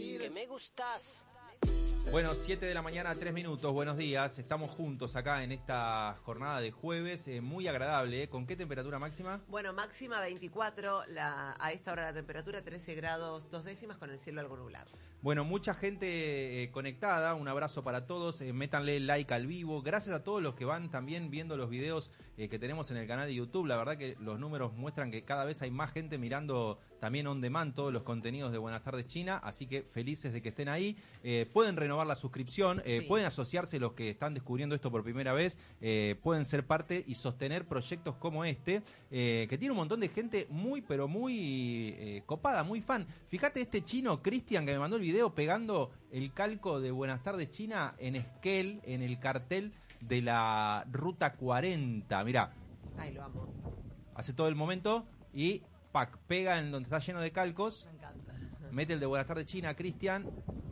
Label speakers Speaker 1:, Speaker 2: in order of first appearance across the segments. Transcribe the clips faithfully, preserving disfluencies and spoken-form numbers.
Speaker 1: decir que me gustás.
Speaker 2: Bueno, siete de la mañana, tres minutos, buenos días. Estamos juntos acá en esta jornada de jueves, eh, muy agradable. ¿eh? ¿Con qué temperatura máxima?
Speaker 3: Bueno, máxima veinticuatro, la, a esta hora la temperatura trece grados, dos décimas con el cielo algo nublado.
Speaker 2: Bueno, mucha gente eh, conectada, un abrazo para todos, eh, métanle like al vivo. Gracias a todos los que van también viendo los videos eh, que tenemos en el canal de YouTube. La verdad que los números muestran que cada vez hay más gente mirando también on demand todos los contenidos de Buenas Tardes China, así que felices de que estén ahí. Eh, pueden renovar la suscripción, eh, sí. pueden asociarse los que están descubriendo esto por primera vez, eh, pueden ser parte y sostener proyectos como este, eh, que tiene un montón de gente muy, pero muy eh, copada, muy fan. Fíjate este chino, Cristian, que me mandó el video pegando el calco de Buenas Tardes China en Esquel, en el cartel de la Ruta cuarenta. Mirá.
Speaker 3: Ay, lo amo.
Speaker 2: Hace todo el momento y pac, pega en donde está lleno de calcos.
Speaker 3: Me encanta.
Speaker 2: Mete el de Buenas Tardes China, Cristian,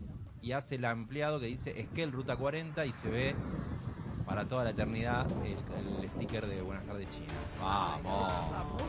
Speaker 2: y hace el ampliado que dice Esquel Ruta cuarenta y se ve para toda la eternidad el, el sticker de Buenas Tardes China. ¡Vamos!
Speaker 3: Vamos.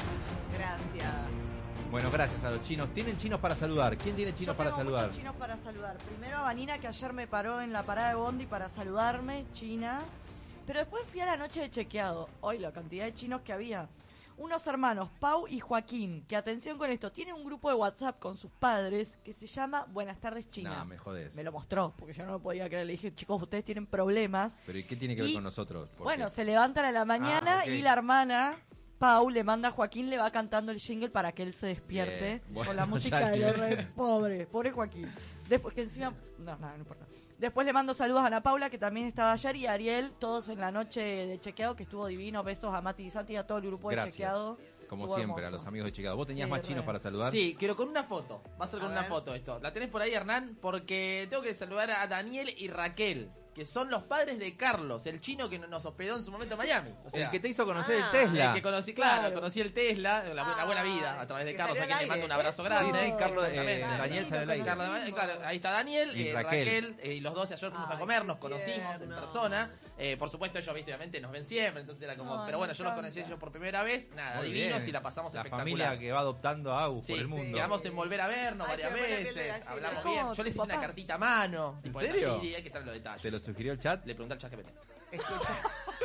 Speaker 3: Gracias.
Speaker 2: Bueno, gracias a los chinos. ¿Tienen chinos para saludar? ¿Quién tiene chinos
Speaker 4: Yo
Speaker 2: para
Speaker 4: tengo
Speaker 2: saludar?
Speaker 4: muchos chinos para saludar. Primero a Vanina, que ayer me paró en la parada de Bondi para saludarme, china. Pero después fui a la noche de chequeado. Hoy la cantidad de chinos que había. Unos hermanos, Pau y Joaquín, que atención con esto, tienen un grupo de WhatsApp con sus padres que se llama Buenas Tardes China.
Speaker 2: No, me jodés.
Speaker 4: Me lo mostró, porque yo no lo podía creer. Le dije, chicos, ustedes tienen problemas.
Speaker 2: ¿Pero y qué tiene que ver
Speaker 4: Y,
Speaker 2: con nosotros? ¿Por
Speaker 4: bueno,
Speaker 2: qué?
Speaker 4: se levantan a la mañana
Speaker 2: Ah, okay.
Speaker 4: y la hermana Pau le manda a Joaquín, le va cantando el jingle para que él se despierte.
Speaker 2: Bueno,
Speaker 4: con la música
Speaker 2: ya
Speaker 4: de los
Speaker 2: quiero.
Speaker 4: re pobre, pobre Joaquín. Después que encima, no, no, no importa. Después le mando saludos a Ana Paula, que también estaba ayer, y a Ariel, todos en la noche de chequeado, que estuvo divino. Besos a Mati y Santi y a todo el grupo
Speaker 2: Gracias.
Speaker 4: de chequeado.
Speaker 2: Como
Speaker 4: Estuvo
Speaker 2: siempre,
Speaker 4: hermoso.
Speaker 2: a los amigos de Chicago. ¿Vos tenías
Speaker 4: Sí,
Speaker 2: más
Speaker 4: re.
Speaker 2: chinos para saludar?
Speaker 5: Sí, quiero con una foto. Va a ser con
Speaker 3: A
Speaker 5: una
Speaker 3: ver.
Speaker 5: foto esto. ¿La tenés por ahí, Hernán? Porque tengo que saludar a Daniel y Raquel, que son los padres de Carlos, el chino que nos hospedó en su momento en Miami. O sea,
Speaker 2: El que te hizo conocer
Speaker 3: Ah,
Speaker 2: el Tesla.
Speaker 5: el que conocí, claro,
Speaker 4: Claro.
Speaker 5: conocí el Tesla, la, buena- la buena vida, a través de
Speaker 3: Que
Speaker 5: Carlos, a
Speaker 3: salió
Speaker 5: quien
Speaker 3: al
Speaker 5: le mando
Speaker 3: aire.
Speaker 5: un abrazo
Speaker 4: Eso.
Speaker 5: grande.
Speaker 2: Sí, sí, Carlos, eh,
Speaker 5: Exactamente.
Speaker 2: Daniel sale al aire.
Speaker 5: Carlos, claro, ahí está Daniel,
Speaker 2: Y
Speaker 5: eh,
Speaker 2: Raquel.
Speaker 5: Raquel, eh, y los dos ayer fuimos
Speaker 3: Ay,
Speaker 5: a comer, nos
Speaker 3: qué
Speaker 5: conocimos en
Speaker 3: tierno.
Speaker 5: persona. Eh, por supuesto, ellos, viste, obviamente nos ven siempre, entonces era como.
Speaker 4: Ay,
Speaker 5: pero bueno,
Speaker 4: me
Speaker 5: yo los
Speaker 4: encanta.
Speaker 5: conocí ellos por primera vez, nada,
Speaker 2: Muy
Speaker 5: divinos
Speaker 2: bien.
Speaker 5: y la pasamos
Speaker 2: La
Speaker 5: espectacular.
Speaker 2: familia que va adoptando a Agus
Speaker 5: Sí,
Speaker 2: por el
Speaker 5: sí,
Speaker 2: mundo.
Speaker 5: quedamos en volver a vernos
Speaker 3: Ay,
Speaker 5: varias
Speaker 3: se me pone la piel de
Speaker 5: veces,
Speaker 3: gallina.
Speaker 5: hablamos
Speaker 4: Es como
Speaker 5: bien. Yo les
Speaker 4: tu
Speaker 5: hice una
Speaker 4: papá.
Speaker 5: cartita a mano. tipo de
Speaker 2: serio?
Speaker 5: Sí, hay que estar en los detalles.
Speaker 2: ¿Te lo sugirió el chat?
Speaker 5: Le pregunté al ChatGPT.
Speaker 3: Escucha.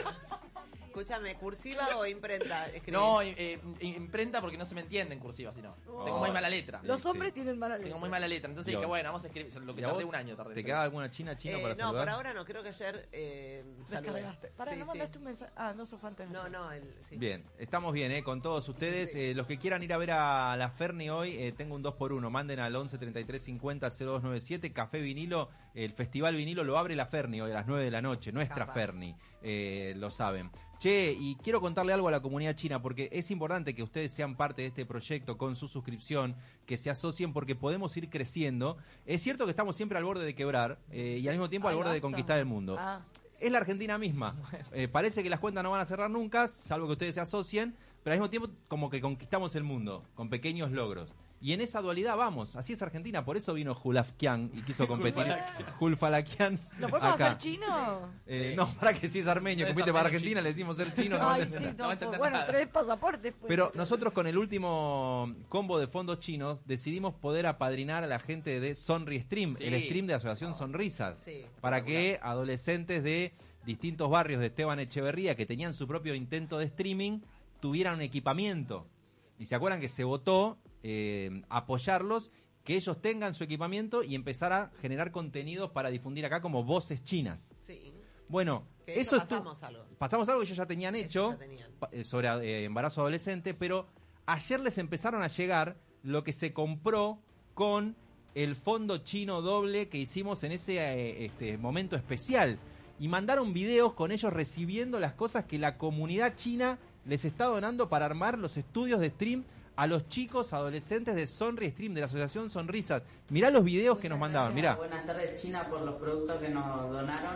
Speaker 3: Escúchame, ¿cursiva o imprenta? Escribís.
Speaker 5: No, eh, eh, imprenta porque no se me entiende en cursiva, si no. Tengo muy mala letra.
Speaker 4: Los
Speaker 2: Sí.
Speaker 4: hombres tienen mala letra.
Speaker 5: Tengo muy mala letra. Entonces
Speaker 2: Dios.
Speaker 5: dije, bueno, vamos a escribir. Lo que
Speaker 2: ¿Y a
Speaker 5: tardé
Speaker 2: vos?
Speaker 5: un año tardé.
Speaker 2: ¿Te quedaba alguna china chino
Speaker 3: Eh,
Speaker 2: para
Speaker 3: no,
Speaker 2: saludar?
Speaker 3: por ahora no, creo que ayer eh, saludé.
Speaker 4: Descargaste. Pará,
Speaker 3: Sí,
Speaker 4: no
Speaker 3: sí.
Speaker 4: mandaste un mensaje. Ah, no sos fan de
Speaker 3: No, no, el, sí.
Speaker 2: Bien, estamos bien, ¿eh? Con todos ustedes.
Speaker 3: Sí.
Speaker 2: Eh, los que quieran ir a ver a la Ferni hoy, eh, tengo un dos por uno. Manden al once treinta y tres cincuenta cero dos noventa y siete. Café Vinilo, el Festival Vinilo lo abre la Ferni hoy a las nueve de la noche. Nuestra
Speaker 3: Capaz.
Speaker 2: Ferni, eh, lo saben. Che, y quiero contarle algo a la comunidad china, porque es importante que ustedes sean parte de este proyecto con su suscripción, que se asocien, porque podemos ir creciendo. Es cierto que estamos siempre al borde de quebrar, eh, y al mismo tiempo al
Speaker 4: Ay,
Speaker 2: borde de
Speaker 4: basta.
Speaker 2: conquistar el mundo.
Speaker 4: Ah.
Speaker 2: Es la Argentina misma. Eh, parece que las cuentas no van a cerrar nunca, salvo que ustedes se asocien, pero al mismo tiempo como que conquistamos el mundo, con pequeños logros. Y en esa dualidad vamos, así es Argentina, por eso vino Julafkian y quiso competir. Julfalakian.
Speaker 4: ¿Lo podemos
Speaker 2: acá.
Speaker 4: hacer chino?
Speaker 2: Eh,
Speaker 5: Sí.
Speaker 2: no, para que si es armenio,
Speaker 5: No es
Speaker 2: compite para
Speaker 5: armenio,
Speaker 2: Argentina,
Speaker 5: chino.
Speaker 2: le decimos ser chino. no
Speaker 4: Ay,
Speaker 2: vale.
Speaker 4: sí,
Speaker 5: No va a entender
Speaker 4: bueno,
Speaker 5: nada.
Speaker 4: tres pasaportes. Pues.
Speaker 2: Pero nosotros con el último combo de fondos chinos decidimos poder apadrinar a la gente de Sonri Stream,
Speaker 5: Sí.
Speaker 2: el stream de Asociación Sonrisas,
Speaker 3: Sí.
Speaker 2: para que adolescentes de distintos barrios de Esteban Echeverría que tenían su propio intento de streaming tuvieran un equipamiento. Y se acuerdan que se votó eh, apoyarlos, que ellos tengan su equipamiento y empezar a generar contenidos para difundir acá como voces chinas.
Speaker 3: Sí.
Speaker 2: Bueno,
Speaker 3: Que
Speaker 2: eso
Speaker 3: eso
Speaker 2: estu-
Speaker 3: pasamos algo.
Speaker 2: pasamos algo que ellos ya tenían
Speaker 3: Ellos
Speaker 2: hecho
Speaker 3: ya tenían.
Speaker 2: pa- eh, sobre eh, embarazo adolescente, pero ayer les empezaron a llegar lo que se compró con el fondo chino doble que hicimos en ese eh, este momento especial. Y mandaron videos con ellos recibiendo las cosas que la comunidad china les está donando para armar los estudios de stream a los chicos adolescentes de Sonri Stream, de la Asociación Sonrisas. Mirá los videos que nos mandaban, mirá.
Speaker 6: Buenas tardes, China, por los productos que nos donaron.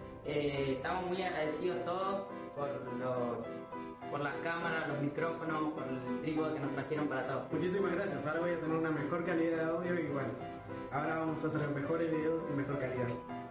Speaker 6: Eh, estamos muy agradecidos todos por, lo- por las cámaras, los micrófonos, por el trípode que nos trajeron para todos.
Speaker 7: Muchísimas gracias, ahora voy a tener una mejor calidad de audio y bueno, ahora vamos a tener mejores videos y mejor calidad.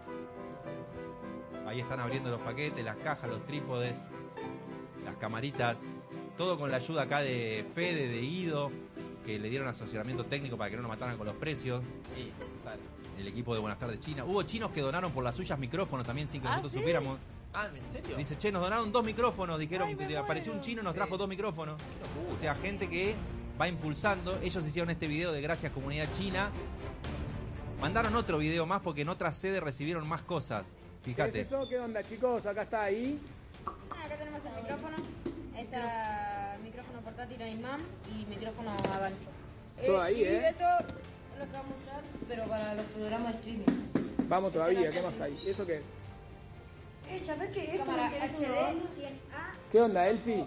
Speaker 2: Ahí están abriendo los paquetes, las cajas, los trípodes, las camaritas, todo con la ayuda acá de Fede, de Ido, que le dieron asesoramiento técnico para que no nos mataran con los precios.
Speaker 5: Sí, vale.
Speaker 2: El equipo de Buenas Tardes China. Hubo chinos que donaron por las suyas micrófonos también sin que
Speaker 4: ¿Ah,
Speaker 2: nosotros
Speaker 4: sí?
Speaker 2: supiéramos.
Speaker 5: Ah, ¿en serio?
Speaker 2: Dice, che, nos donaron dos micrófonos, dijeron
Speaker 4: Ay, me
Speaker 2: que apareció un
Speaker 4: muero.
Speaker 2: chino y nos
Speaker 5: Sí.
Speaker 2: trajo dos micrófonos. O sea, gente que va impulsando. Ellos hicieron este video de Gracias Comunidad China. Mandaron otro video más porque en otra sede recibieron más cosas. Fíjate.
Speaker 1: ¿Qué es eso? ¿Qué onda, chicos? Acá está ahí.
Speaker 8: Ah, acá tenemos el micrófono. Está micrófono portátil a imán y micrófono a gancho.
Speaker 1: Todo ahí,
Speaker 8: y
Speaker 1: ¿eh?
Speaker 8: esto es lo que vamos a usar, pero para los programas de streaming.
Speaker 1: Vamos todavía, ¿qué más hay? ¿Eso qué es?
Speaker 8: Eh, ¿sabes qué? Cámara H D cien A.
Speaker 1: ¿Qué onda, Elfi?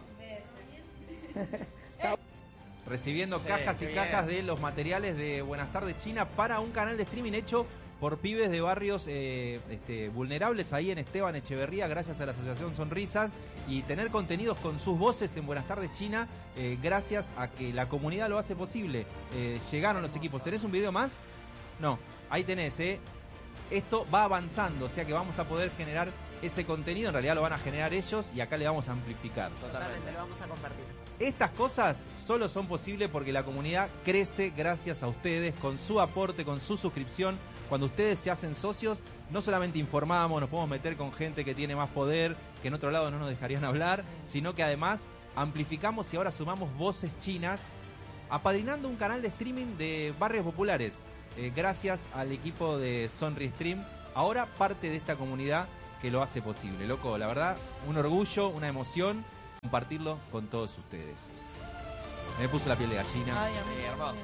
Speaker 2: Recibiendo
Speaker 5: Sí,
Speaker 2: cajas
Speaker 5: qué
Speaker 2: y
Speaker 5: bien.
Speaker 2: cajas de los materiales de Buenas Tardes China para un canal de streaming hecho por pibes de barrios eh, este, vulnerables ahí en Esteban Echeverría, gracias a la Asociación Sonrisas, y tener contenidos con sus voces en Buenas Tardes China, eh, gracias a que la comunidad lo hace posible. Eh, llegaron los equipos. ¿Tenés un video más? No, ahí tenés, ¿eh? Esto va avanzando, o sea que vamos a poder generar ese contenido, en realidad lo van a generar ellos y acá le vamos a amplificar.
Speaker 3: Totalmente, lo vamos a compartir.
Speaker 2: Estas cosas solo son posibles porque la comunidad crece gracias a ustedes, con su aporte, con su suscripción. Cuando ustedes se hacen socios, no solamente informamos, nos podemos meter con gente que tiene más poder, que en otro lado no nos dejarían hablar, sino que además amplificamos y ahora sumamos voces chinas, apadrinando un canal de streaming de barrios populares. Eh, gracias al equipo de Sonri Stream, ahora parte de esta comunidad que lo hace posible. Loco, la verdad, un orgullo, una emoción compartirlo con todos ustedes. Me puso la piel de gallina.
Speaker 4: Ay, amigo.
Speaker 5: Sí, hermoso.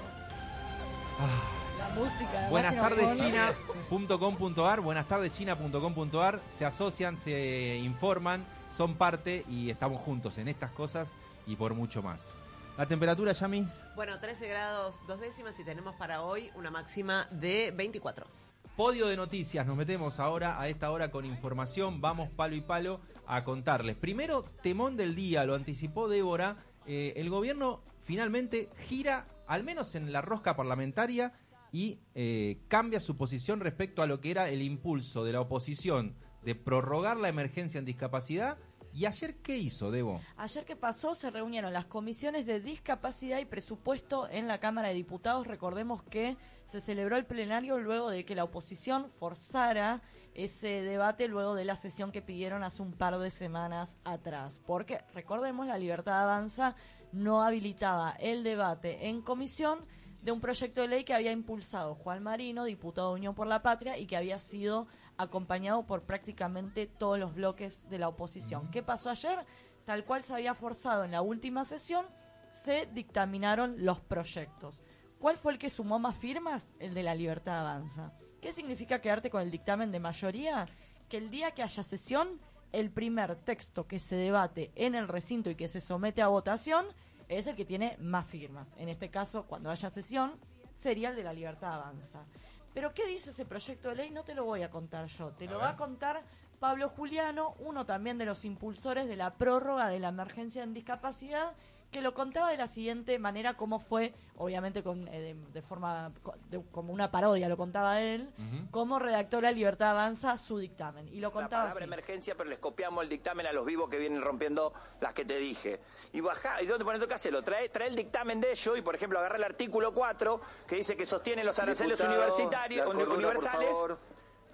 Speaker 2: Ah.
Speaker 4: La música. además
Speaker 2: Buenas
Speaker 4: que nos
Speaker 2: tardes
Speaker 4: pone-
Speaker 2: china punto com punto ar, buenas tardes china punto com punto ar, se asocian, se informan, son parte y estamos juntos en estas cosas y por mucho más. La temperatura, Yami.
Speaker 3: Bueno, trece grados dos décimas y tenemos para hoy una máxima de veinticuatro.
Speaker 2: Podio de noticias, nos metemos ahora a esta hora con información, vamos palo y palo a contarles. Primero, temón del día, lo anticipó Débora, eh, el gobierno finalmente gira, al menos en la rosca parlamentaria, y eh, cambia su posición respecto a lo que era el impulso de la oposición de prorrogar la emergencia en discapacidad. ¿Y ayer qué hizo, Debo?
Speaker 4: Ayer que pasó se reunieron las comisiones de discapacidad y presupuesto en la Cámara de Diputados. Recordemos que se celebró el plenario luego de que la oposición forzara ese debate luego de la sesión que pidieron hace un par de semanas atrás. Porque, recordemos, la Libertad Avanza no habilitaba el debate en comisión de un proyecto de ley que había impulsado Juan Marino, diputado de Unión por la Patria, y que había sido acompañado por prácticamente todos los bloques de la oposición. ¿Qué pasó ayer? Tal cual se había forzado en la última sesión, se dictaminaron los proyectos. ¿Cuál fue el que sumó más firmas? El de la Libertad Avanza. ¿Qué significa quedarte con el dictamen de mayoría? Que el día que haya sesión, el primer texto que se debate en el recinto y que se somete a votación es el que tiene más firmas. En este caso, cuando haya sesión, sería el de la Libertad Avanza. Pero ¿qué dice ese proyecto de ley? No te lo voy a contar yo, te lo va a contar Pablo Juliano, uno también de los impulsores de la prórroga de la emergencia en discapacidad, que lo contaba de la siguiente manera, cómo fue, obviamente con, eh, de, de forma, de, como una parodia lo contaba él,
Speaker 2: Uh-huh.
Speaker 4: cómo redactó la Libertad Avanza su dictamen. Y lo
Speaker 9: La
Speaker 4: contaba
Speaker 9: palabra
Speaker 4: así.
Speaker 9: emergencia, pero les copiamos el dictamen a los vivos que vienen rompiendo las que te dije. Y bajá, ¿y dónde pones que hacerlo? Trae, trae el dictamen de ellos y, por ejemplo, agarra el artículo cuatro que dice que sostiene los aranceles
Speaker 10: Diputado,
Speaker 9: universitarios,
Speaker 10: la cordura,
Speaker 9: universales.
Speaker 10: por favor.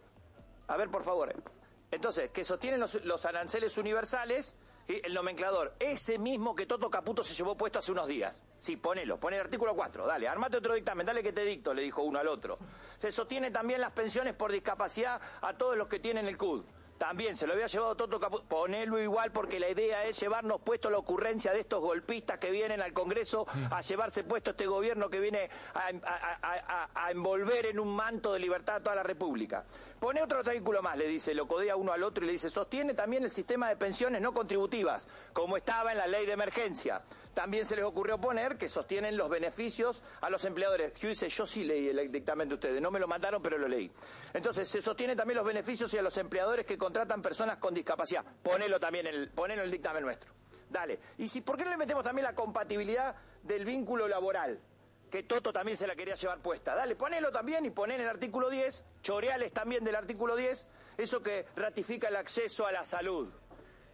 Speaker 9: A ver, por favor. Entonces, que sostienen los, los aranceles universales, y el nomenclador, ese mismo que Toto Caputo se llevó puesto hace unos días. Sí, ponelo, pon el artículo cuatro, dale, armate otro dictamen, dale que te dicto, le dijo uno al otro. Se sostiene también las pensiones por discapacidad a todos los que tienen el C U D. También se lo había llevado Toto Caputo. Ponelo igual porque la idea es llevarnos puesto la ocurrencia de estos golpistas que vienen al Congreso a llevarse puesto este gobierno que viene a, a- a- a- a envolver en un manto de libertad a toda la República. Pone otro artículo más, le dice, lo codea uno al otro y le dice, sostiene también el sistema de pensiones no contributivas, como estaba en la ley de emergencia. También se les ocurrió poner que sostienen los beneficios a los empleadores. Yo dice, yo sí leí el dictamen de ustedes, no me lo mandaron, pero lo leí. Entonces, se sostiene también los beneficios y a los empleadores que contratan personas con discapacidad. Ponelo también, en el, ponelo en el dictamen nuestro. Dale. Y si, ¿por qué no le metemos también la compatibilidad del vínculo laboral? Que Toto también se la quería llevar puesta. Dale, ponelo también y poné en el artículo diez, choreales también del artículo diez, eso que ratifica el acceso a la salud.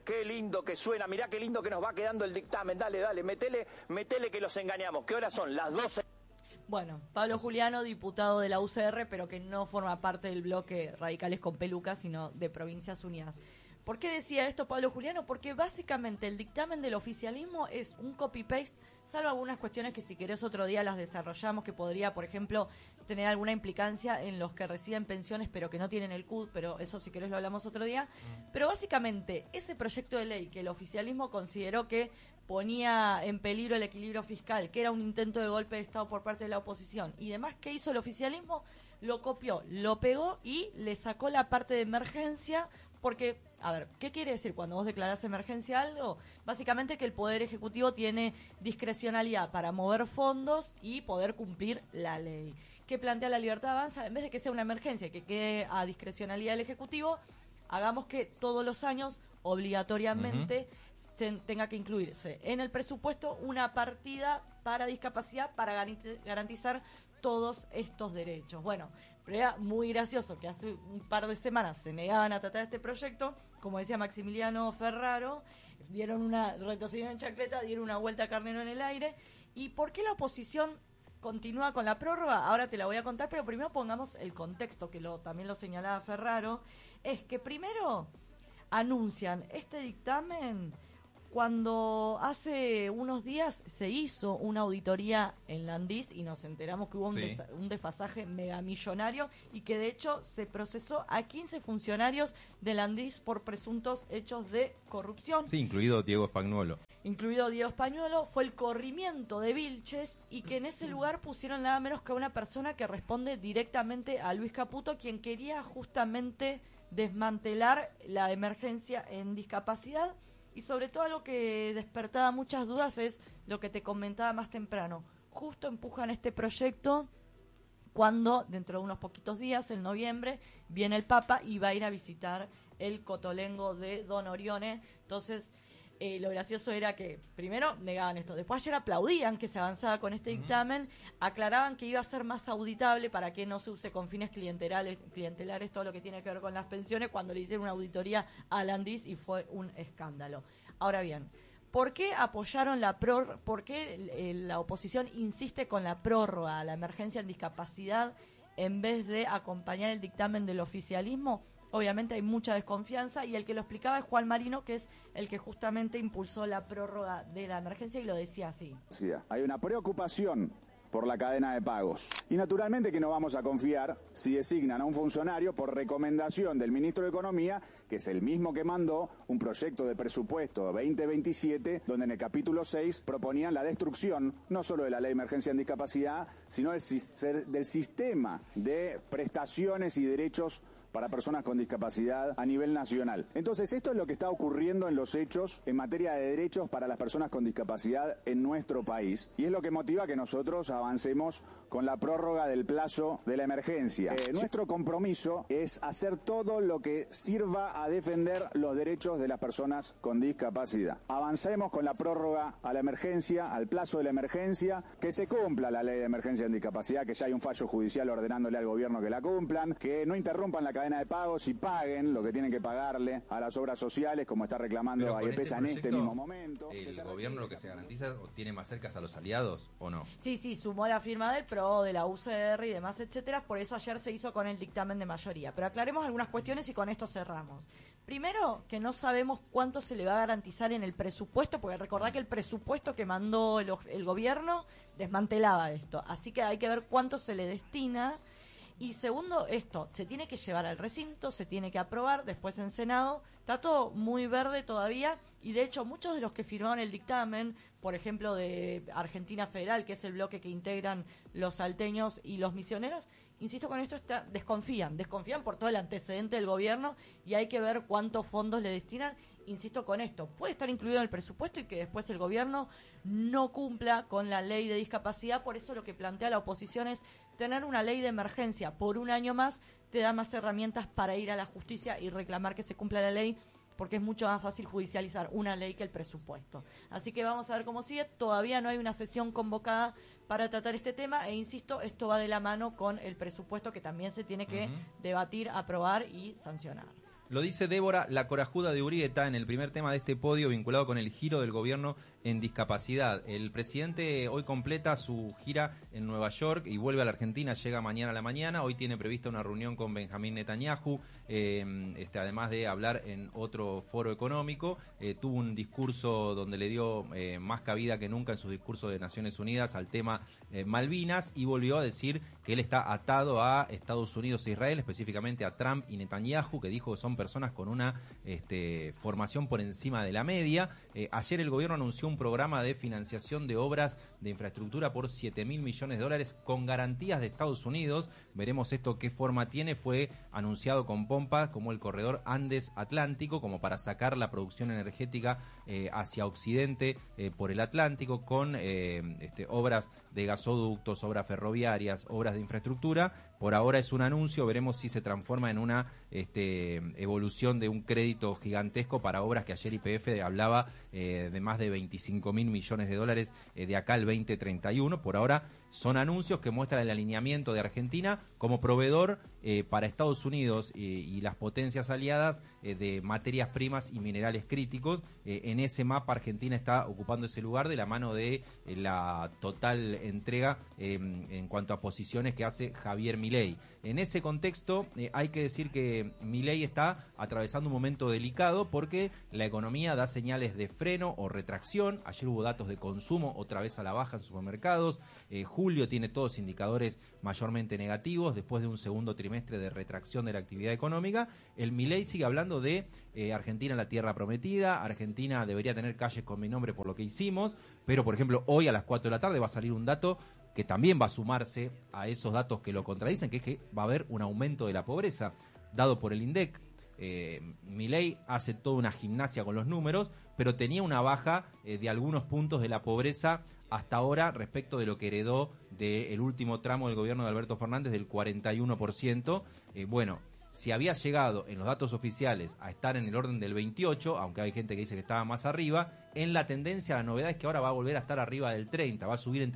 Speaker 9: Qué lindo que suena, mirá qué lindo que nos va quedando el dictamen. Dale, dale, metele, metele que los engañamos. ¿Qué horas son? Las doce.
Speaker 4: Bueno, Pablo Juliano, diputado de la U C R, pero que no forma parte del bloque Radicales con Peluca, sino de Provincias Unidas. ¿Por qué decía esto Pablo Juliano? Porque básicamente el dictamen del oficialismo es un copy-paste, salvo algunas cuestiones que si querés otro día las desarrollamos, que podría, por ejemplo, tener alguna implicancia en los que reciben pensiones pero que no tienen el C U D, pero eso si querés lo hablamos otro día. Pero básicamente ese proyecto de ley que el oficialismo consideró que ponía en peligro el equilibrio fiscal, que era un intento de golpe de Estado por parte de la oposición y demás, ¿qué hizo el oficialismo? Lo copió, lo pegó y le sacó la parte de emergencia. Porque, a ver, ¿qué quiere decir cuando vos declarás emergencia algo? Básicamente que el Poder Ejecutivo tiene discrecionalidad para mover fondos y poder cumplir la ley. ¿Qué plantea la Libertad Avanza? En vez de que sea una emergencia, que quede a discrecionalidad del Ejecutivo, hagamos que todos los años, obligatoriamente, uh-huh. ten, tenga que incluirse en el presupuesto una partida para discapacidad para garantizar todos estos derechos. Bueno, pero era muy gracioso que hace un par de semanas se negaban a tratar este proyecto, como decía Maximiliano Ferraro, dieron una retrocedieron en chancleta, dieron una vuelta a carnero en el aire. ¿Y por qué la oposición continúa con la prórroga? Ahora te la voy a contar, pero primero pongamos el contexto, que lo también lo señalaba Ferraro, es que primero anuncian este dictamen cuando hace unos días se hizo una auditoría en Landis y nos enteramos que hubo un, sí. des- un desfasaje megamillonario y que de hecho se procesó a quince funcionarios de Landis por presuntos hechos de corrupción.
Speaker 2: Sí, incluido Diego Spagnuolo.
Speaker 4: Incluido Diego Spagnuolo, fue el corrimiento de Vilches y que en ese lugar pusieron nada menos que a una persona que responde directamente a Luis Caputo, quien quería justamente desmantelar la emergencia en discapacidad. Y sobre todo algo que despertaba muchas dudas es lo que te comentaba más temprano. Justo empujan este proyecto cuando dentro de unos poquitos días, en noviembre, viene el Papa y va a ir a visitar el Cotolengo de Don Orione. Entonces, eh, lo gracioso era que primero negaban esto, después ayer aplaudían que se avanzaba con este uh-huh. dictamen, aclaraban que iba a ser más auditable para que no se use con fines clientelares, clientelares todo lo que tiene que ver con las pensiones, cuando le hicieron una auditoría a Landis y fue un escándalo. Ahora bien, ¿por qué apoyaron la prórroga? ¿Por qué eh, la oposición insiste con la prórroga a la emergencia en discapacidad en vez de acompañar el dictamen del oficialismo? Obviamente hay mucha desconfianza y el que lo explicaba es Juan Marino, que es el que justamente impulsó la prórroga de la emergencia y lo decía así.
Speaker 10: Hay una preocupación por la cadena de pagos. Y naturalmente que no vamos a confiar si designan a un funcionario por recomendación del ministro de Economía, que es el mismo que mandó un proyecto de presupuesto veinte veintisiete, donde en el capítulo seis proponían la destrucción no solo de la ley de emergencia en discapacidad, sino del, del sistema de prestaciones y derechos para personas con discapacidad a nivel nacional. Entonces, esto es lo que está ocurriendo en los hechos en materia de derechos para las personas con discapacidad en nuestro país. Y es lo que motiva que nosotros avancemos con la prórroga del plazo de la emergencia. Eh, nuestro compromiso es hacer todo lo que sirva a defender los derechos de las personas con discapacidad. Avancemos con la prórroga a la emergencia, al plazo de la emergencia, que se cumpla la ley de emergencia en discapacidad, que ya hay un fallo judicial ordenándole al gobierno que la cumplan, que no interrumpan la cadena de pagos y paguen lo que tienen que pagarle a las obras sociales, como está reclamando AEPESA en este mismo momento.
Speaker 2: ¿El gobierno lo que se garantiza o tiene más cercas a los aliados o no?
Speaker 4: Sí, sí, sumó la firma del P R O, de la U C R y demás, etcétera. Por eso ayer se hizo con el dictamen de mayoría. Pero aclaremos algunas cuestiones y con esto cerramos. Primero, que no sabemos cuánto se le va a garantizar en el presupuesto, porque recordá que el presupuesto que mandó el, el gobierno desmantelaba esto. Así que hay que ver cuánto se le destina. Y segundo, esto, se tiene que llevar al recinto, se tiene que aprobar, después en Senado, está todo muy verde todavía, y de hecho muchos de los que firmaron el dictamen, por ejemplo de Argentina Federal, que es el bloque que integran los salteños y los misioneros, insisto con esto, está, desconfían, desconfían por todo el antecedente del gobierno, y hay que ver cuántos fondos le destinan. Insisto con esto, puede estar incluido en el presupuesto y que después el gobierno no cumpla con la ley de discapacidad. Por eso lo que plantea la oposición es tener una ley de emergencia por un año más, te da más herramientas para ir a la justicia y reclamar que se cumpla la ley, porque es mucho más fácil judicializar una ley que el presupuesto. Así que vamos a ver cómo sigue. Todavía no hay una sesión convocada para tratar este tema e insisto, esto va de la mano con el presupuesto que también se tiene que uh-huh. debatir, aprobar y sancionar.
Speaker 2: Lo dice Débora La Corajuda de Urieta en el primer tema de este podio vinculado con el giro del gobierno en discapacidad. El presidente hoy completa su gira en Nueva York y vuelve a la Argentina, llega mañana a la mañana. Hoy tiene prevista una reunión con Benjamín Netanyahu, eh, este, además de hablar en otro foro económico. Eh, tuvo un discurso donde le dio eh, más cabida que nunca en sus discursos de Naciones Unidas al tema eh, Malvinas, y volvió a decir que él está atado a Estados Unidos e Israel, específicamente a Trump y Netanyahu, que dijo que son personas con una este, formación por encima de la media. Eh, ayer el gobierno anunció un programa de financiación de obras de infraestructura por siete mil millones de dólares con garantías de Estados Unidos. Veremos esto qué forma tiene. Fue anunciado con pompa como el corredor Andes-Atlántico, como para sacar la producción energética eh, hacia Occidente eh, por el Atlántico, con eh, este, obras de gasoductos, obras ferroviarias, obras de infraestructura. Por ahora es un anuncio, veremos si se transforma en una este, evolución de un crédito gigantesco para obras que ayer Y P F hablaba eh, de más de veinticinco mil millones de dólares eh, de acá al veinte treinta y uno. Por ahora son anuncios que muestran el alineamiento de Argentina como proveedor eh, para Estados Unidos eh, y las potencias aliadas eh, de materias primas y minerales críticos. Eh, en ese mapa Argentina está ocupando ese lugar de la mano de eh, la total entrega eh, en cuanto a posiciones que hace Javier Milei. En ese contexto eh, hay que decir que Milei está atravesando un momento delicado porque la economía da señales de freno o retracción. Ayer hubo datos de consumo otra vez a la baja en supermercados. Eh, julio tiene todos indicadores mayormente negativos después de un segundo trimestre de retracción de la actividad económica. El Milei sigue hablando de eh, Argentina la tierra prometida, Argentina debería tener calles con mi nombre por lo que hicimos, pero por ejemplo hoy a las cuatro de la tarde va a salir un dato que también va a sumarse a esos datos que lo contradicen, que es que va a haber un aumento de la pobreza dado por el INDEC. Eh, Milei hace toda una gimnasia con los números, pero tenía una baja eh, de algunos puntos de la pobreza hasta ahora respecto de lo que heredó del último tramo del gobierno de Alberto Fernández del cuarenta y uno por ciento. Eh, bueno, si había llegado en los datos oficiales a estar en el orden del veintiocho, aunque hay gente que dice que estaba más arriba, en la tendencia la novedad es que ahora va a volver a estar arriba del treinta, va a subir entre